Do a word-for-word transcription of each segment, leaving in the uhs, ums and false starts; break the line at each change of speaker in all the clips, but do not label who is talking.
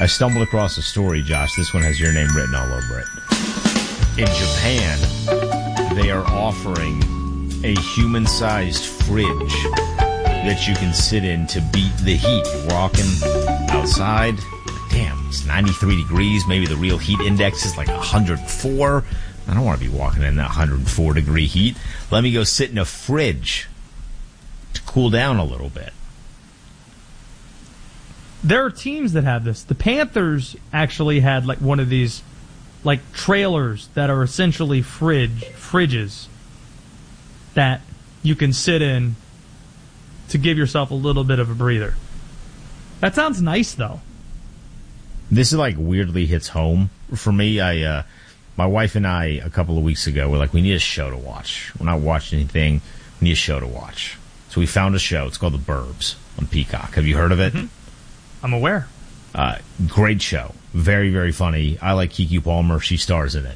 I stumbled across a story, Josh. This one has your name written all over it. In Japan, they are offering a human-sized fridge that you can sit in to beat the heat. You're walking outside. Damn, it's ninety-three degrees. Maybe the real heat index is like one hundred four. I don't want to be walking in that one hundred four degree heat. Let me go sit in a fridge to cool down a little bit.
There are teams that have this. The Panthers actually had like one of these like trailers that are essentially fridge fridges that you can sit in to give yourself a little bit of a breather. That sounds nice, though.
This is like weirdly hits home for me. I, uh, my wife and I, a couple of weeks ago, were like, we need a show to watch. We're not watching anything. We need a show to watch. So we found a show. It's called The Burbs on Peacock. Have you heard of it?
Mm-hmm. I'm aware.
Uh, great show. Very, very funny. I like Keke Palmer. She stars in it.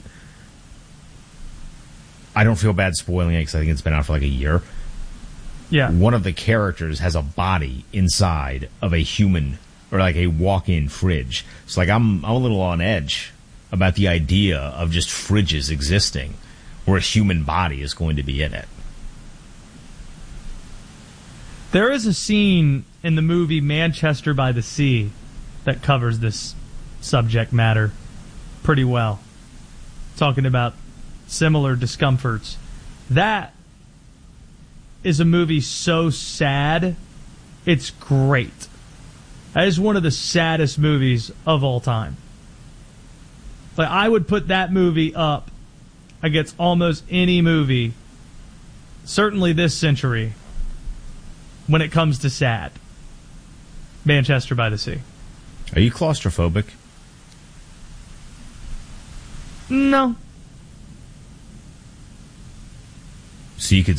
I don't feel bad spoiling it because I think it's been out for like a year.
Yeah.
One of the characters has a body inside of a human or like a walk-in fridge. So like I'm, I'm a little on edge about the idea of just fridges existing where a human body is going to be in it.
There is a scene in the movie Manchester by the Sea that covers this subject matter pretty well. Talking about similar discomforts. That is a movie so sad, it's great. That is one of the saddest movies of all time. Like, I would put that movie up against almost any movie, certainly this century, when it comes to sad. Manchester by the Sea.
Are you claustrophobic?
No.
So you could